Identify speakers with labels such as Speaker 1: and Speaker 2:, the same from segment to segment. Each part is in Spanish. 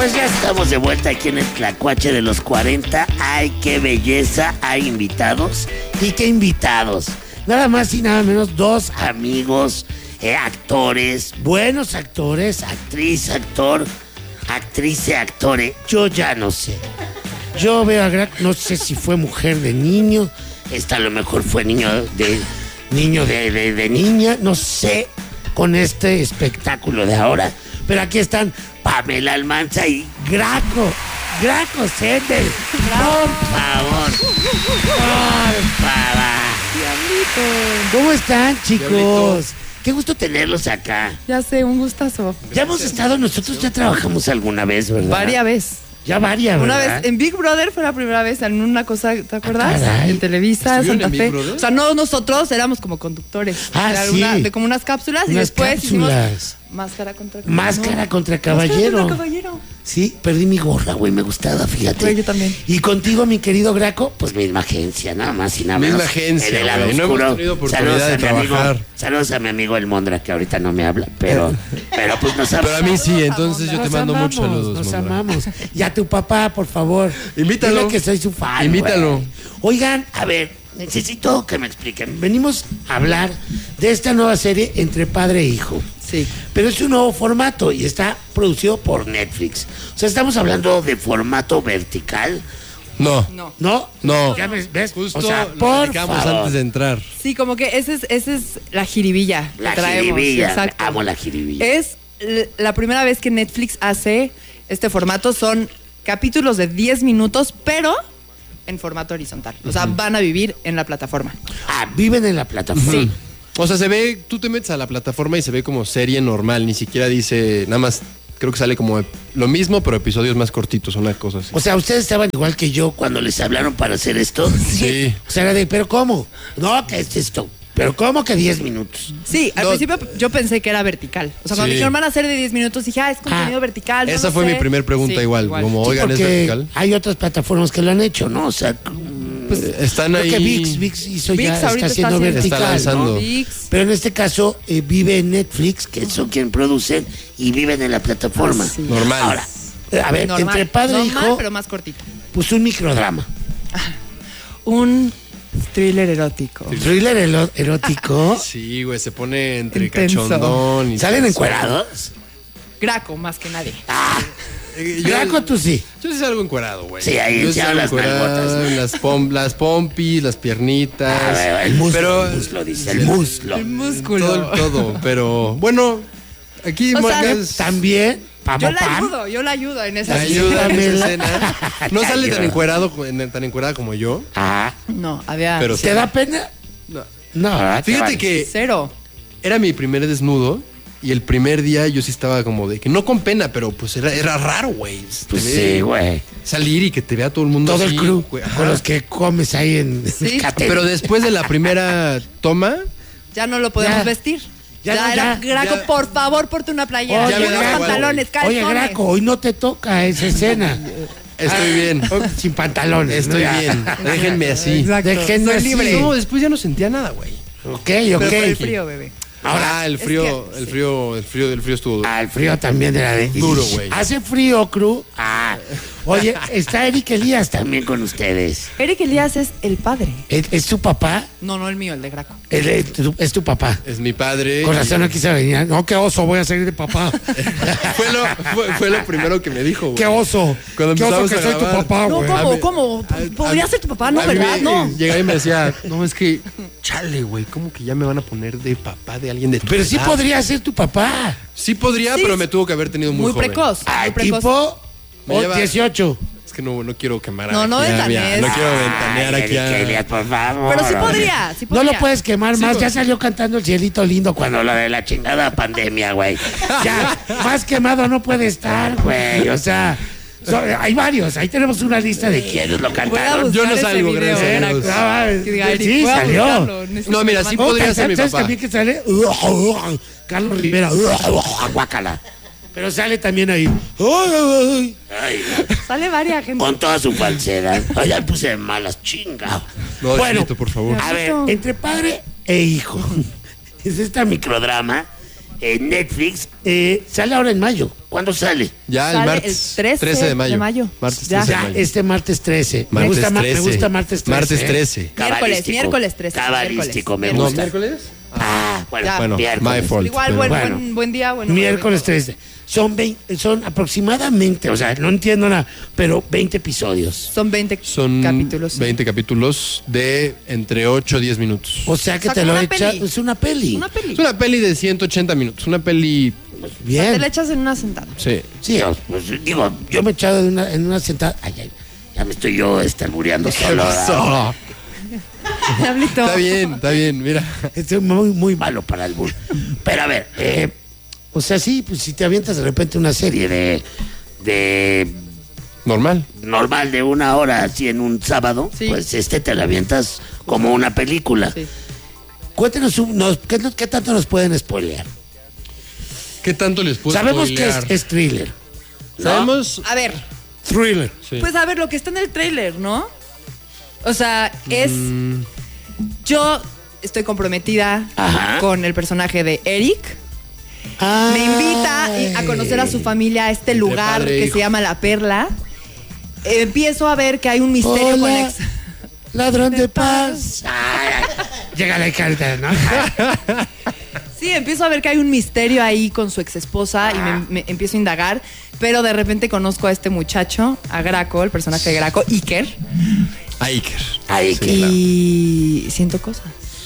Speaker 1: Pues ya estamos de vuelta aquí en el Tlacuache de los 40. ¡Ay, qué belleza! Hay invitados. ¿Y qué invitados? Nada más y nada menos 2 amigos, actores, buenos actores, actriz, actor, actriz, actore. Yo ya no sé. Yo veo a Graco, no sé si fue mujer de niño, esta a lo mejor fue niño de niña, no sé, con este espectáculo de ahora. Pero aquí están Pamela Almanza y Graco Sendel. Por favor. ¿Cómo están, chicos? Qué gusto tenerlos acá.
Speaker 2: Ya sé, un gustazo.
Speaker 1: Ya hemos estado, nosotros ya trabajamos alguna vez, ¿verdad?
Speaker 2: Varias veces.
Speaker 1: Ya varias, ¿verdad?
Speaker 2: Una vez en Big Brother fue la primera vez en una cosa, ¿te acuerdas?
Speaker 1: Caray.
Speaker 2: En Televisa, Santa Fe.
Speaker 3: O
Speaker 2: sea, no nosotros, éramos como conductores.
Speaker 1: Ah,
Speaker 2: Era
Speaker 1: sí.
Speaker 2: de como unas cápsulas y
Speaker 1: Unas
Speaker 2: después hicimos
Speaker 1: cápsulas.
Speaker 2: Máscara contra Caballero.
Speaker 1: Máscara contra Caballero.
Speaker 2: Máscara contra Caballero.
Speaker 1: Sí, perdí mi gorra, güey, me gustaba, fíjate.
Speaker 2: Güey, yo también.
Speaker 1: Y contigo, mi querido Graco, pues misma agencia, nada más y nada menos.
Speaker 3: Misma agencia,
Speaker 1: En el lado
Speaker 3: güey, no
Speaker 1: oscuro.
Speaker 3: hemos tenido oportunidad de trabajar.
Speaker 1: Saludos a mi amigo El Mondra, que ahorita no me habla, pero pues nos amamos.
Speaker 3: Pero a mí sí, entonces yo te mando muchos saludos.
Speaker 1: Nos
Speaker 3: Mondra.
Speaker 1: amamos. Y a tu papá, por favor.
Speaker 3: Invítalo.
Speaker 1: Dile que soy su fan.
Speaker 3: Invítalo.
Speaker 1: Güey. Oigan, a ver, necesito que me expliquen. Venimos a hablar de esta nueva serie entre padre e hijo.
Speaker 2: Sí.
Speaker 1: Pero es un nuevo formato y está producido por Netflix. O sea, estamos hablando de formato vertical.
Speaker 3: No.
Speaker 1: ¿No? ¿Ya ves?
Speaker 3: Justo
Speaker 1: O sea,
Speaker 3: lo
Speaker 1: por
Speaker 3: platicamos
Speaker 1: favor.
Speaker 3: antes de entrar.
Speaker 2: Sí, como que esa es la jiribilla
Speaker 1: La
Speaker 2: que traemos.
Speaker 1: jiribilla.
Speaker 2: Exacto.
Speaker 1: Amo la jiribilla.
Speaker 2: Es la primera vez que Netflix hace este formato. Son capítulos de 10 minutos, pero en formato horizontal. O sea, van a vivir en la plataforma.
Speaker 1: Ah, viven en la plataforma.
Speaker 2: Sí.
Speaker 3: O sea, se ve, tú te metes a la plataforma y se ve como serie normal, ni siquiera dice, nada más, creo que sale como lo mismo, pero episodios más cortitos, una cosa así.
Speaker 1: O sea, ustedes estaban igual que yo cuando les hablaron para hacer esto.
Speaker 3: Sí.
Speaker 1: O sea, era de, ¿pero cómo? No, ¿qué es esto? ¿Pero cómo que 10 minutos?
Speaker 2: Sí, al
Speaker 3: No.
Speaker 2: principio yo pensé que era vertical. O sea, cuando
Speaker 3: Sí.
Speaker 2: dijeron van a ser de 10 minutos, dije, es contenido vertical.
Speaker 3: Esa
Speaker 2: no
Speaker 3: fue
Speaker 2: sé.
Speaker 3: mi primer pregunta
Speaker 2: Sí,
Speaker 3: igual, como,
Speaker 1: Sí,
Speaker 3: oigan, ¿es
Speaker 1: porque
Speaker 3: vertical?
Speaker 1: hay otras plataformas que lo han hecho, ¿no? O sea,
Speaker 3: Pues, están
Speaker 1: creo
Speaker 3: ahí.
Speaker 1: que VIX hizo
Speaker 2: ViX
Speaker 1: ya, está
Speaker 2: ahorita
Speaker 1: haciendo
Speaker 2: está
Speaker 1: vertical,
Speaker 3: lanzando.
Speaker 1: ¿no?
Speaker 2: ViX.
Speaker 1: Pero en este caso vive en Netflix, que son quien producen, y viven en la plataforma.
Speaker 2: Ah, sí.
Speaker 3: Normal.
Speaker 1: Ahora, a ver,
Speaker 2: Normal,
Speaker 1: entre padre e
Speaker 2: normal,
Speaker 1: hijo,
Speaker 2: pero más cortito.
Speaker 1: pues un microdrama.
Speaker 2: Un thriller erótico.
Speaker 1: Thriller erótico.
Speaker 3: Sí, güey, se pone entre
Speaker 2: Intenso.
Speaker 3: cachondón y...
Speaker 1: ¿Salen encuerados?
Speaker 2: Graco, más que nadie.
Speaker 1: Ah,
Speaker 3: Yo-
Speaker 1: Graco, tú sí.
Speaker 3: Yo sí salgo encuerado, güey.
Speaker 1: Sí, ahí
Speaker 3: Yo sí
Speaker 1: ya
Speaker 3: salgo
Speaker 1: las
Speaker 3: encuerado,
Speaker 1: nalgotas.
Speaker 3: las pompis, las piernitas.
Speaker 1: A ver, el muslo,
Speaker 3: Pero-
Speaker 1: el muslo, dice, el muslo.
Speaker 2: El músculo.
Speaker 3: Todo, pero bueno, aquí
Speaker 2: O sea,
Speaker 3: Morgan
Speaker 1: También,
Speaker 2: Yo la ayudo en esa
Speaker 3: ayuda en
Speaker 1: Ayúdamela.
Speaker 3: esa escena. No
Speaker 1: Te
Speaker 3: sale tan
Speaker 1: ayudo.
Speaker 3: tan encuerada como yo.
Speaker 1: Ah,
Speaker 2: No, había
Speaker 3: Pero
Speaker 1: ¿te da pena?
Speaker 3: No.
Speaker 1: No, ¿verdad? Te
Speaker 3: Fíjate
Speaker 1: vale.
Speaker 3: que
Speaker 2: cero.
Speaker 3: era mi primer desnudo y el primer día yo sí estaba como de que no con pena, pero pues era raro, güey.
Speaker 1: Pues sí, güey.
Speaker 3: Salir y que te vea todo el mundo
Speaker 1: Todo
Speaker 3: así,
Speaker 1: el crew
Speaker 3: güey. Ajá.
Speaker 1: con los que comes ahí en
Speaker 2: Sí.
Speaker 1: catering.
Speaker 3: Pero después de la primera toma,
Speaker 2: Ya no lo podemos
Speaker 1: Ya.
Speaker 2: vestir.
Speaker 1: Ya
Speaker 2: Ya,
Speaker 1: no,
Speaker 2: era
Speaker 1: ya.
Speaker 2: Graco,
Speaker 3: Ya.
Speaker 2: por favor, ponte una playera.
Speaker 1: Oye,
Speaker 2: y unos
Speaker 3: Graco,
Speaker 2: pantalones, calzones.
Speaker 1: Oye, Graco, hoy no te toca esa escena.
Speaker 3: estoy bien.
Speaker 1: Sin pantalones.
Speaker 3: Estoy
Speaker 1: ¿no? Ya.
Speaker 3: bien. Déjenme así.
Speaker 2: Exacto.
Speaker 1: Déjenme
Speaker 2: Soy
Speaker 1: así.
Speaker 2: libre.
Speaker 3: No, después ya no sentía nada, güey.
Speaker 1: Ok,
Speaker 2: Pero por el
Speaker 1: ok.
Speaker 2: frío, bebé.
Speaker 1: Ahora,
Speaker 3: el frío estuvo duro.
Speaker 1: Ah, el frío también era de...
Speaker 3: Duro, güey.
Speaker 1: ¿Hace frío, crew? Ah. Oye, está Eric Elías también con ustedes.
Speaker 2: Eric Elías es el padre.
Speaker 1: ¿Es tu papá?
Speaker 2: No, el mío, el de Graco.
Speaker 1: Es tu papá.
Speaker 3: Es mi padre.
Speaker 1: Con razón no quise venir. No, qué oso, voy a salir de papá.
Speaker 3: fue lo primero que me dijo, güey.
Speaker 1: Qué oso.
Speaker 3: Cuando
Speaker 1: Qué oso
Speaker 3: empezamos
Speaker 1: que
Speaker 3: a
Speaker 1: soy tu
Speaker 3: grabar.
Speaker 1: papá,
Speaker 2: No,
Speaker 1: güey.
Speaker 2: ¿cómo? ¿Podría ser tu papá? No,
Speaker 3: A mí
Speaker 2: ¿verdad? No.
Speaker 3: Llegaba y me decía, no, es que, chale, güey, ¿cómo que ya me van a poner de papá de alguien de tu
Speaker 1: Pero sí
Speaker 3: edad?
Speaker 1: podría ser tu papá.
Speaker 3: Sí podría,
Speaker 2: Sí.
Speaker 3: pero me tuvo que haber tenido muy,
Speaker 2: Muy
Speaker 3: joven.
Speaker 2: precoz.
Speaker 1: Ay,
Speaker 2: muy precoz.
Speaker 1: tipo
Speaker 3: Me lleva-
Speaker 1: 18.
Speaker 3: Es que no quiero quemar
Speaker 2: No, no
Speaker 3: aquí a-
Speaker 2: ventanees.
Speaker 3: No quiero ventanear
Speaker 1: Ay,
Speaker 3: aquí
Speaker 1: Eric Elías,
Speaker 3: a...
Speaker 1: por favor.
Speaker 2: Pero sí podría,
Speaker 1: No lo puedes quemar
Speaker 3: Sí,
Speaker 1: más.
Speaker 3: pues.
Speaker 1: Ya salió cantando el cielito lindo cuando lo de la chingada pandemia, güey. Ya, más quemado no puede estar, güey. O sea, hay varios. Ahí tenemos una lista de quienes lo cantaron.
Speaker 3: Yo no salgo, gracias a
Speaker 2: Graco.
Speaker 3: Dios.
Speaker 1: Ah,
Speaker 2: Que diga, Eric,
Speaker 1: sí,
Speaker 2: voy a
Speaker 1: salió.
Speaker 2: buscarlo, necesito
Speaker 3: No, mira,
Speaker 2: que
Speaker 3: sí
Speaker 2: me
Speaker 3: podría ser mi
Speaker 1: ¿Sabes
Speaker 3: papá.
Speaker 1: también que sale? Carlos Rivera. Guácala. Pero sale también ahí. Ay,
Speaker 2: mande. Sale varias gente.
Speaker 1: con toda su falsedad. Ay, ya puse de malas, chinga.
Speaker 3: No,
Speaker 1: bueno,
Speaker 3: Chilito, por favor.
Speaker 1: a ver, entre padre e hijo. Es esta microdrama en Netflix, sale ahora en mayo. ¿Cuándo sale?
Speaker 3: Ya el
Speaker 2: Sale
Speaker 3: martes.
Speaker 2: el 13 de mayo.
Speaker 3: Martes
Speaker 2: Ya.
Speaker 3: 13 de
Speaker 1: Ya,
Speaker 3: mayo.
Speaker 1: este martes 13.
Speaker 3: Martes
Speaker 1: Me gusta martes 13.
Speaker 3: Martes 13.
Speaker 1: Cabalístico.
Speaker 2: Miércoles 13.
Speaker 1: Cabalístico, me
Speaker 2: Miércoles.
Speaker 3: No,
Speaker 1: gusta.
Speaker 3: ¿miércoles?
Speaker 1: Bueno,
Speaker 2: Ya.
Speaker 3: Bueno,
Speaker 1: miércoles.
Speaker 3: my fault.
Speaker 2: Igual,
Speaker 3: Pero
Speaker 2: buen día, bueno.
Speaker 1: Miércoles 13. Son aproximadamente, o sea, no entiendo nada, pero 20 episodios.
Speaker 2: Son 20
Speaker 3: Son
Speaker 2: capítulos.
Speaker 3: 20 capítulos de entre 8 a 10 minutos.
Speaker 1: O sea que
Speaker 2: O sea,
Speaker 1: te
Speaker 2: como
Speaker 1: lo
Speaker 2: una
Speaker 1: echas.
Speaker 2: peli.
Speaker 1: Es una peli.
Speaker 2: Una peli.
Speaker 3: Es una peli de 180 minutos. Una peli.
Speaker 2: Te la
Speaker 1: Bien.
Speaker 2: echas en una sentada.
Speaker 3: Sí.
Speaker 1: Sí, pues, digo, yo me he echado en una sentada. Ay, ya me estoy yo albureando solo.
Speaker 3: pasó?
Speaker 2: Diablito.
Speaker 3: Está bien, mira.
Speaker 1: Estoy muy, muy malo para el bull. Pero a ver, o sea, sí, pues si te avientas de repente una serie de
Speaker 3: Normal.
Speaker 1: normal de 1 hora así en un sábado,
Speaker 2: Sí.
Speaker 1: pues te la avientas como una película.
Speaker 2: Sí.
Speaker 1: Cuéntenos, ¿qué tanto nos pueden spoilear?
Speaker 3: ¿Qué tanto les puedo
Speaker 1: Sabemos
Speaker 3: spoilear?
Speaker 1: que es thriller. ¿no?
Speaker 3: Sabemos.
Speaker 2: A ver,
Speaker 1: Thriller.
Speaker 3: Sí.
Speaker 2: pues a ver lo que está en el tráiler, ¿no? O sea, es... Yo estoy comprometida
Speaker 1: Ajá.
Speaker 2: con el personaje de Eric. Me invita a conocer a su familia a este
Speaker 3: Entre
Speaker 2: lugar
Speaker 3: padre e
Speaker 2: que
Speaker 3: hijo.
Speaker 2: se llama La Perla. Empiezo a ver que hay un misterio con
Speaker 1: Hola,
Speaker 2: ex...
Speaker 1: ladrón de paz. Ay, llega la carta, ¿no?
Speaker 2: Sí, empiezo a ver que hay un misterio ahí con su ex esposa y me empiezo a indagar, pero de repente conozco a este muchacho, a Graco, el personaje de Graco, Iker,
Speaker 3: Iker.
Speaker 1: Ay, qué
Speaker 2: y siento cosas.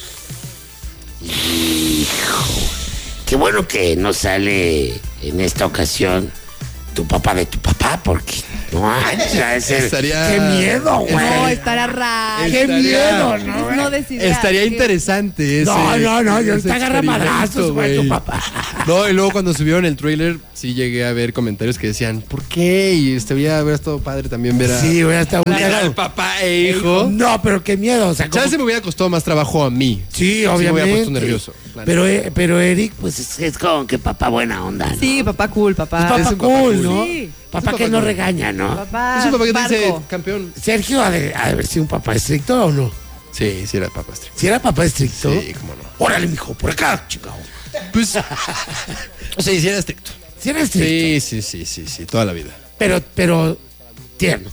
Speaker 1: Qué bueno que no sale en esta ocasión tu papá de tu papá, porque no
Speaker 3: Estaría-
Speaker 1: qué miedo, güey.
Speaker 2: No, estará raro.
Speaker 1: Qué
Speaker 3: Estaría-
Speaker 1: miedo, ¿no?
Speaker 2: No decidir.
Speaker 3: Estaría interesante ese.
Speaker 1: No, yo
Speaker 3: ese
Speaker 1: te agarra madrazos,
Speaker 3: experimento,
Speaker 1: güey, tu papá.
Speaker 3: No, y luego cuando subieron el trailer, sí llegué a ver comentarios que decían, ¿por qué? Y hubiera estado padre también ver a.
Speaker 1: Sí, güey, hasta un
Speaker 3: ver al papá e hijo.
Speaker 1: No, pero qué miedo, o sea, como-
Speaker 3: ¿Sabes? Me hubiera costado más trabajo a mí.
Speaker 1: Sí,
Speaker 3: me
Speaker 1: obviamente.
Speaker 3: hubiera puesto nervioso. la neta.
Speaker 1: Pero Eric, pues es como que papá buena onda, ¿no?
Speaker 2: Sí, papá cool, papá.
Speaker 1: Es papá
Speaker 3: Es un papá
Speaker 1: cool,
Speaker 3: cool.
Speaker 1: ¿no?
Speaker 2: Sí.
Speaker 1: Papá
Speaker 3: Es un
Speaker 1: que
Speaker 3: papá
Speaker 1: no
Speaker 3: cool.
Speaker 1: regaña, ¿no?
Speaker 2: Papá,
Speaker 3: Es un papá que te dice,
Speaker 2: barco.
Speaker 3: campeón.
Speaker 1: Sergio ha de haber sido un papá estricto o no.
Speaker 3: Sí, sí era el papá estricto.
Speaker 1: Si era papá estricto.
Speaker 3: Sí, cómo no.
Speaker 1: Órale, mijo, por acá, chico.
Speaker 3: Pues, o sea, sí era estricto.
Speaker 1: Si era estricto.
Speaker 3: Sí, toda la vida.
Speaker 1: Pero tierno.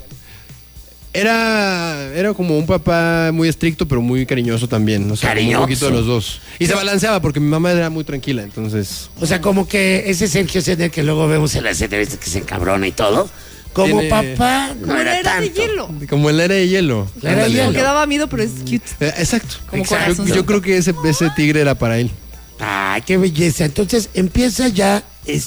Speaker 3: Era como un papá muy estricto, pero muy cariñoso también. O sea, como
Speaker 1: Cariñoso.
Speaker 3: un poquito de los dos. Y se balanceaba porque mi mamá era muy tranquila, entonces.
Speaker 1: O sea, como que ese Sergio Sender que luego vemos en las entrevistas que se encabrona y todo. Como
Speaker 3: Tiene-
Speaker 1: papá, no
Speaker 2: Como
Speaker 1: era
Speaker 2: la era de
Speaker 1: tanto.
Speaker 2: hielo.
Speaker 3: Como en la era de hielo.
Speaker 1: La era de
Speaker 3: Ándale.
Speaker 1: hielo.
Speaker 2: Como que daba miedo, pero es cute.
Speaker 3: Exacto.
Speaker 2: Como
Speaker 3: Exacto.
Speaker 2: corazoncito.
Speaker 3: Yo creo que ese tigre era para él.
Speaker 1: Ay, qué belleza. Entonces empieza ya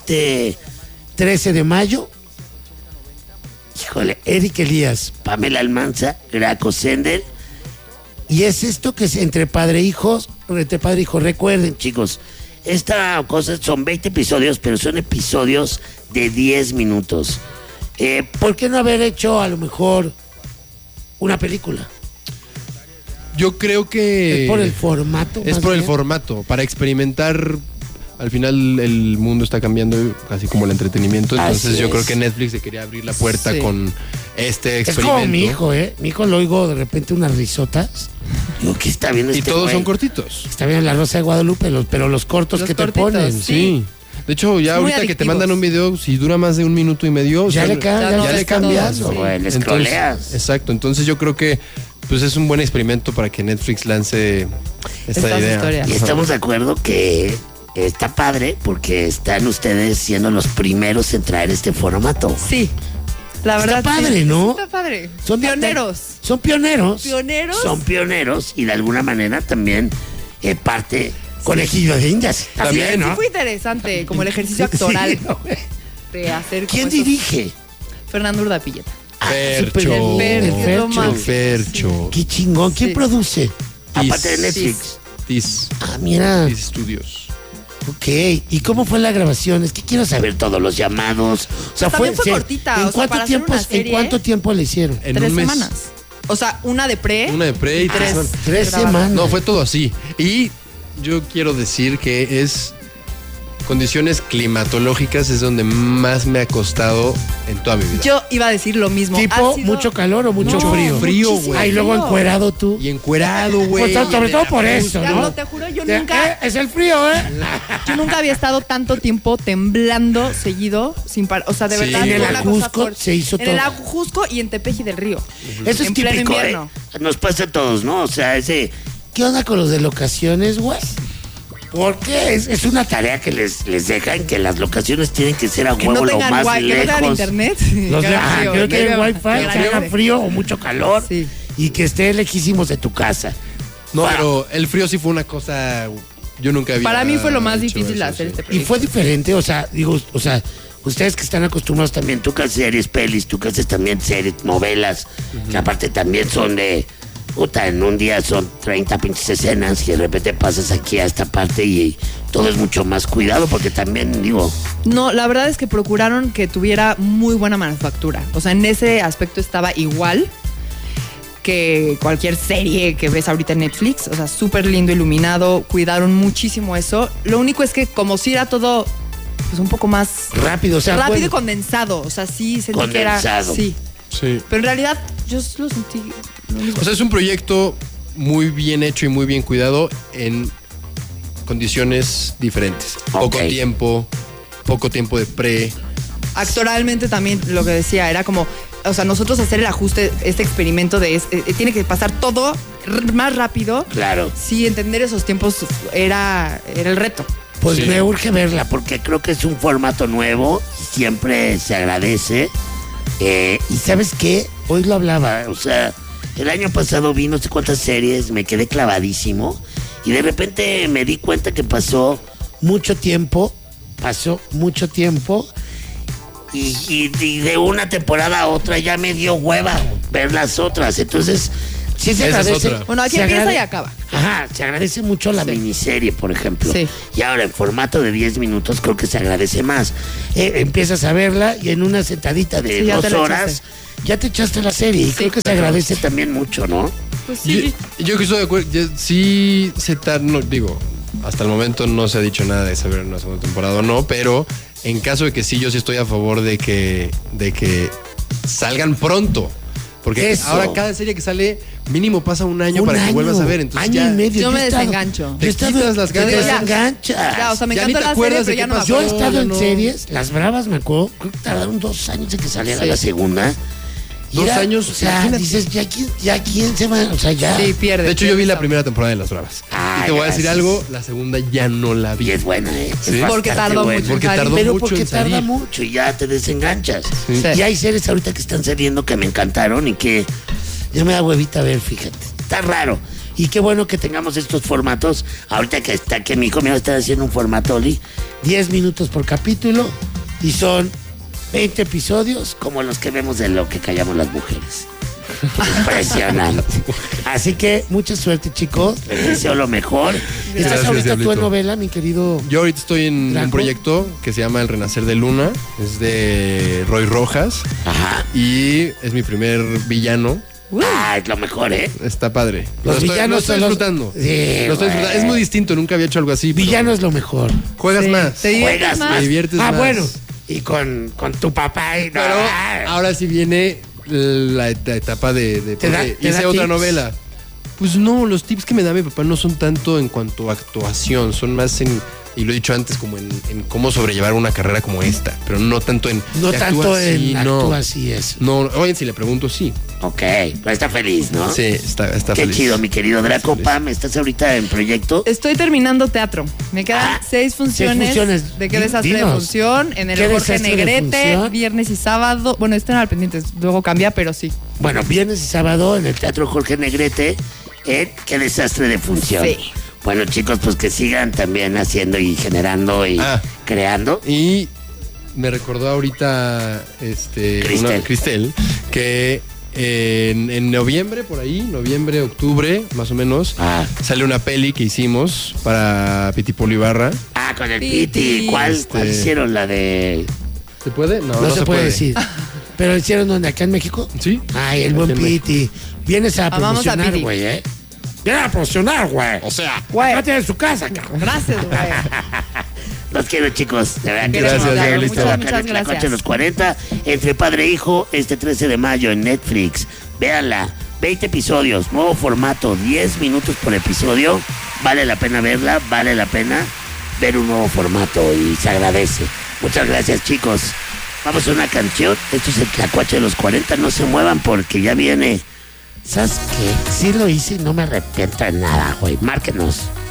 Speaker 1: 13 de mayo. Híjole, Eric Elías, Pamela Almanza, Graco Sender. Y es esto que es entre padre e hijo. Recuerden, chicos, esta cosa son 20 episodios, pero son episodios de 10 minutos. ¿Por qué no haber hecho a lo mejor una película?
Speaker 3: Yo creo que.
Speaker 1: Es por el formato.
Speaker 3: Es
Speaker 1: más
Speaker 3: por el
Speaker 1: bien.
Speaker 3: formato, para experimentar. Al final el mundo está cambiando, así como el entretenimiento. Entonces
Speaker 1: Así
Speaker 3: yo
Speaker 1: es.
Speaker 3: creo que Netflix se quería abrir la puerta
Speaker 2: Sí.
Speaker 3: con este
Speaker 1: Es
Speaker 3: experimento.
Speaker 1: como mi hijo, ¿eh? Mi hijo lo oigo de repente unas risotas. Digo, ¿qué está viendo
Speaker 3: Y
Speaker 1: este
Speaker 3: todos
Speaker 1: güey?
Speaker 3: son cortitos.
Speaker 1: Está viendo La Rosa de Guadalupe, pero los cortos
Speaker 2: Los
Speaker 1: que
Speaker 2: cortitos,
Speaker 1: te ponen.
Speaker 2: sí.
Speaker 3: Sí. De hecho, ya
Speaker 2: Son muy
Speaker 3: ahorita que te
Speaker 2: adictivos.
Speaker 3: mandan un video, si dura más de 1 minuto y medio,
Speaker 1: Ya
Speaker 3: o sea,
Speaker 1: le
Speaker 2: ya no
Speaker 1: ya
Speaker 2: ves
Speaker 1: le cambias,
Speaker 2: todo, sí.
Speaker 1: güey, le
Speaker 3: Entonces,
Speaker 1: scrolleas.
Speaker 3: exacto. Entonces yo creo que pues es un buen experimento para que Netflix lance esta
Speaker 2: Estas
Speaker 3: idea.
Speaker 2: historias.
Speaker 1: Y
Speaker 3: Ajá.
Speaker 1: estamos de acuerdo que está padre porque están ustedes siendo los primeros en traer este formato.
Speaker 2: Sí. La
Speaker 1: Está
Speaker 2: verdad.
Speaker 1: padre,
Speaker 2: sí.
Speaker 1: ¿no?
Speaker 2: Está padre.
Speaker 1: Son
Speaker 2: pioneros.
Speaker 1: Son pioneros.
Speaker 2: ¿Pioneros?
Speaker 1: Son pioneros y de alguna manera también parte conejillo de indias. También,
Speaker 2: Sí,
Speaker 1: ¿no?
Speaker 2: sí fue interesante, como el ejercicio actoral
Speaker 1: Sí, güey.
Speaker 2: de hacer. como
Speaker 1: ¿Quién
Speaker 2: esos-
Speaker 1: dirige?
Speaker 2: Fernando Urdapilleta.
Speaker 1: súper
Speaker 3: Fercho.
Speaker 1: bien. El
Speaker 2: Fercho,
Speaker 1: Fercho.
Speaker 2: Tomás.
Speaker 3: Fercho.
Speaker 1: Qué chingón. ¿Quién
Speaker 2: Sí.
Speaker 1: produce? Aparte de
Speaker 3: Tis.
Speaker 1: Netflix.
Speaker 3: Tis.
Speaker 1: Ah, mira.
Speaker 3: Tis Studios.
Speaker 1: Ok. ¿Y cómo fue la grabación? Es que quiero saber todos los llamados. O sea,
Speaker 2: También fue
Speaker 1: sí,
Speaker 2: cortita,
Speaker 1: ¿En
Speaker 2: o sea,
Speaker 1: cuánto
Speaker 2: para hacer
Speaker 1: tiempo?
Speaker 2: una
Speaker 1: ¿En
Speaker 2: serie,
Speaker 1: cuánto tiempo le hicieron?
Speaker 3: En
Speaker 2: 3
Speaker 3: un mes.
Speaker 2: semanas. O sea, una de pre.
Speaker 3: Una de pre y
Speaker 2: tres.
Speaker 1: 3
Speaker 2: grabadas.
Speaker 1: semanas.
Speaker 3: No, fue todo así. Y yo quiero decir que es condiciones climatológicas es donde más me ha costado en toda mi vida.
Speaker 2: Yo iba a decir lo mismo.
Speaker 1: ¿Tipo
Speaker 2: Ha sido-
Speaker 1: mucho calor o mucho
Speaker 2: No,
Speaker 1: frío?
Speaker 3: frío,
Speaker 2: muchísimo
Speaker 3: güey.
Speaker 1: Ay, luego
Speaker 2: frío.
Speaker 1: encuerado tú.
Speaker 3: Y encuerado, güey.
Speaker 1: Pues, sobre todo por eso,
Speaker 2: Carlos,
Speaker 1: ¿no?
Speaker 2: te juro, yo nunca,
Speaker 1: Es el frío, ¿eh?
Speaker 2: yo nunca había estado tanto tiempo temblando seguido sin parar. O sea, de
Speaker 3: Sí.
Speaker 2: verdad.
Speaker 3: En el
Speaker 2: fue una cosa
Speaker 1: Ajusco
Speaker 2: fuerte.
Speaker 1: se hizo
Speaker 2: En
Speaker 1: todo.
Speaker 2: el Ajusco y en Tepeji del Río.
Speaker 1: Eso es
Speaker 2: En pleno
Speaker 1: típico, ¿eh?
Speaker 2: invierno.
Speaker 1: Nos pasa a todos, ¿no? O sea, ¿qué onda con los de locaciones, güey? Porque es una tarea que les dejan que las locaciones tienen que ser a
Speaker 2: Que
Speaker 1: huevo
Speaker 2: no
Speaker 1: lo
Speaker 2: tengan
Speaker 1: más
Speaker 2: que no tengan
Speaker 1: lejos.
Speaker 2: internet.
Speaker 1: Los de,
Speaker 2: Qué
Speaker 1: que no tienen wifi, que haga
Speaker 2: grande.
Speaker 1: frío o mucho calor
Speaker 2: Sí.
Speaker 1: y que esté lejísimos de tu casa.
Speaker 3: No,
Speaker 1: Para-
Speaker 3: pero el frío sí fue una cosa. Yo nunca había.
Speaker 2: Para mí fue lo más
Speaker 3: hecho
Speaker 2: difícil
Speaker 3: eso,
Speaker 2: hacer
Speaker 3: sí.
Speaker 2: este
Speaker 1: Y
Speaker 2: proyecto.
Speaker 1: fue diferente, o sea, ustedes que están acostumbrados también, tú que haces series, pelis, tú que haces también series, novelas, que aparte también son de, puta, en un día son 30 pinches escenas y de repente pasas aquí a esta parte y todo es mucho más cuidado porque también,
Speaker 2: No, la verdad es que procuraron que tuviera muy buena manufactura. O sea, en ese aspecto estaba igual que cualquier serie que ves ahorita en Netflix. O sea, súper lindo, iluminado. Cuidaron muchísimo eso. Lo único es que como si era todo pues un poco más
Speaker 1: rápido, o sea,
Speaker 2: rápido y
Speaker 1: bueno,
Speaker 2: condensado. O sea, sí sentí que era...
Speaker 1: Condensado.
Speaker 2: Sí.
Speaker 3: Sí.
Speaker 2: Pero en realidad yo lo sentí lo mismo.
Speaker 3: O sea, es un proyecto muy bien hecho y muy bien cuidado en condiciones diferentes.
Speaker 1: Ok.
Speaker 3: Poco tiempo de pre.
Speaker 2: Actoralmente también lo que decía era como, o sea, nosotros hacer el ajuste, este experimento de tiene que pasar todo más rápido.
Speaker 1: claro.
Speaker 2: Sí, entender esos tiempos era el reto.
Speaker 1: Pues
Speaker 3: Sí.
Speaker 1: me urge verla porque creo que es un formato nuevo y siempre se agradece. Y ¿sabes qué? Hoy lo hablaba, o sea, el año pasado vi no sé cuántas series, me quedé clavadísimo y de repente me di cuenta que pasó mucho tiempo y de una temporada a otra ya me dio hueva ver las otras. Entonces, sí se
Speaker 3: Esa es
Speaker 1: agradece.
Speaker 3: otra.
Speaker 2: Bueno, aquí
Speaker 1: se
Speaker 2: empieza
Speaker 1: agrade-
Speaker 2: y acaba.
Speaker 1: Ajá, se agradece mucho la
Speaker 2: Sí.
Speaker 1: miniserie, por ejemplo.
Speaker 2: Sí.
Speaker 1: Y ahora en formato de 10 minutos creo que se agradece más. Empiezas a verla y en una sentadita de
Speaker 2: Sí, ya
Speaker 1: 2
Speaker 2: te la
Speaker 1: horas ya te echaste la serie. Y
Speaker 2: Sí.
Speaker 1: creo que se agradece también mucho, ¿no?
Speaker 2: Pues
Speaker 3: Yo que estoy de acuerdo. Sí, no, digo, hasta el momento no se ha dicho nada de saber una segunda temporada o no, pero en caso de que sí, yo sí estoy a favor de que salgan pronto. Porque
Speaker 1: Eso.
Speaker 3: ahora cada serie que sale, mínimo pasa un año
Speaker 1: Un
Speaker 3: para que
Speaker 1: año,
Speaker 3: vuelvas a ver. Entonces
Speaker 1: año
Speaker 3: ya,
Speaker 1: y medio.
Speaker 2: Yo me
Speaker 1: he estado-
Speaker 2: desengancho.
Speaker 1: Yo he estado,
Speaker 3: Te quitas las
Speaker 1: te
Speaker 3: ganas.
Speaker 1: desenganchas.
Speaker 2: Ya, o sea, me
Speaker 3: Ya ni
Speaker 2: encantó
Speaker 3: te
Speaker 2: la
Speaker 3: acuerdas
Speaker 2: serie,
Speaker 3: de
Speaker 2: pero ya
Speaker 3: qué
Speaker 2: no me
Speaker 1: Yo he
Speaker 3: pasó.
Speaker 2: acuerdo.
Speaker 1: estado en
Speaker 3: no.
Speaker 1: series, Las Bravas, me acuerdo, creo que tardaron 2 años en que saliera la segunda. Y
Speaker 3: 2 años,
Speaker 1: o sea,
Speaker 3: imagínate.
Speaker 1: dices, ya quién se va, o sea, ya.
Speaker 2: Sí, pierde.
Speaker 3: de hecho, yo vi la
Speaker 2: pierde.
Speaker 3: primera temporada de Las Bravas.
Speaker 1: Ah,
Speaker 3: y te voy a decir
Speaker 1: gracias.
Speaker 3: algo, la segunda ya no la
Speaker 1: Y
Speaker 3: vi.
Speaker 1: es buena, ¿eh?
Speaker 3: Sí.
Speaker 1: Es
Speaker 2: Porque
Speaker 1: bastante
Speaker 2: tardó
Speaker 1: buena.
Speaker 2: mucho.
Speaker 3: Porque
Speaker 2: en salir.
Speaker 3: tardó
Speaker 1: Pero
Speaker 3: mucho
Speaker 1: porque
Speaker 3: en
Speaker 1: tarda
Speaker 3: salir.
Speaker 1: mucho y ya te desenganchas.
Speaker 3: Sí.
Speaker 1: Y hay series ahorita que están saliendo que me encantaron y que ya me da huevita ver, fíjate. Está raro. Y qué bueno que tengamos estos formatos. Ahorita que está que mi hijo me va a estar haciendo un formato, Oli, 10 minutos por capítulo y son 20 episodios como los que vemos de Lo que callamos las mujeres. Impresionante. Así que mucha suerte, chicos. Les deseo lo mejor. ¿Estás
Speaker 3: Gracias,
Speaker 1: ahorita tú
Speaker 3: Diablito.
Speaker 1: en novela, mi querido?
Speaker 3: Yo ahorita estoy en
Speaker 1: ¿Draco?
Speaker 3: un proyecto que se llama El Renacer de Luna. Es de Roy Rojas.
Speaker 1: Ajá.
Speaker 3: Y es mi primer villano.
Speaker 1: Ah, es lo mejor, ¿eh?
Speaker 3: Está padre.
Speaker 1: Los villanos
Speaker 3: lo estoy
Speaker 1: son los-
Speaker 3: disfrutando.
Speaker 1: Sí,
Speaker 3: Lo estoy disfrutando.
Speaker 1: güey.
Speaker 3: Es muy distinto, nunca había hecho algo así. pero
Speaker 1: Villano es lo mejor.
Speaker 3: Juegas
Speaker 2: Sí,
Speaker 3: más.
Speaker 2: te diviertes
Speaker 1: Juegas
Speaker 2: más.
Speaker 3: Te diviertes
Speaker 1: Ah,
Speaker 3: más.
Speaker 1: bueno. Y con tu papá y
Speaker 3: Pero ahora sí viene la etapa de
Speaker 1: ¿Te da-
Speaker 3: porque
Speaker 1: te
Speaker 3: hice
Speaker 1: da
Speaker 3: otra
Speaker 1: tips?
Speaker 3: novela. Pues no, los tips que me da mi papá no son tanto en cuanto a actuación, son más y lo he dicho antes, como en cómo sobrellevar una carrera como esta, pero no tanto en...
Speaker 1: no
Speaker 3: "Te
Speaker 1: tanto
Speaker 3: actúas así",
Speaker 1: en
Speaker 3: no.
Speaker 1: actúa así eso.
Speaker 3: No, oye, si le pregunto, sí.
Speaker 1: Ok, pero está feliz, ¿no?
Speaker 3: Sí, está
Speaker 1: Qué
Speaker 3: feliz.
Speaker 1: chido, mi querido Draco.
Speaker 3: feliz.
Speaker 1: Pam, ¿estás ahorita en proyecto?
Speaker 2: Estoy terminando teatro. Me quedan
Speaker 1: Ah,
Speaker 2: 6 funciones.
Speaker 1: 6 funciones.
Speaker 2: ¿De qué desastre
Speaker 1: Dinos.
Speaker 2: de función? En el
Speaker 1: ¿Qué
Speaker 2: Jorge
Speaker 1: desastre de
Speaker 2: Negrete,
Speaker 1: función?
Speaker 2: viernes y sábado. Bueno, estén al pendiente, luego cambia, pero sí.
Speaker 1: Bueno, viernes y sábado en el Teatro Jorge Negrete. Qué desastre de función.
Speaker 2: Sí.
Speaker 1: Bueno, chicos, pues que sigan también haciendo y generando y
Speaker 3: Ah.
Speaker 1: creando.
Speaker 3: Y me recordó ahorita
Speaker 1: Cristel.
Speaker 3: Cristel que en noviembre, por ahí, noviembre, octubre, más o menos,
Speaker 1: Ah.
Speaker 3: sale una peli que hicimos para Pitipolo Ibarra.
Speaker 1: Ah, con el
Speaker 2: Piti.
Speaker 1: Piti. ¿Cuál hicieron? La de...
Speaker 3: ¿Se puede?
Speaker 1: No, se puede decir. ¿Pero hicieron donde? ¿Acá en México?
Speaker 3: Sí.
Speaker 1: Ay, el
Speaker 3: Aquí
Speaker 1: buen
Speaker 3: en México.
Speaker 1: Piti. Vienes a
Speaker 2: Amamos a
Speaker 1: promocionar,
Speaker 2: Piti.
Speaker 1: güey, ¿eh? Vienes a promocionar, güey. O sea,
Speaker 2: Güey.
Speaker 1: acá tienes su casa, cabrón.
Speaker 2: Gracias, güey.
Speaker 1: Los quiero, chicos. De verdad que
Speaker 3: Gracias,
Speaker 1: sí.
Speaker 3: Diablito.
Speaker 1: Acá en
Speaker 2: Muchas
Speaker 1: el Tlacuache
Speaker 2: gracias.
Speaker 1: de los 40, entre padre e hijo, este 13 de mayo en Netflix. Véanla, 20 episodios, nuevo formato, 10 minutos por episodio. Vale la pena verla, vale la pena ver un nuevo formato y se agradece. Muchas gracias, chicos. Vamos a una canción. Esto es el Tlacuache de los 40. No se muevan porque ya viene. ¿Sabes qué? Sí lo hice y no me arrepiento de nada, güey. Márquenos.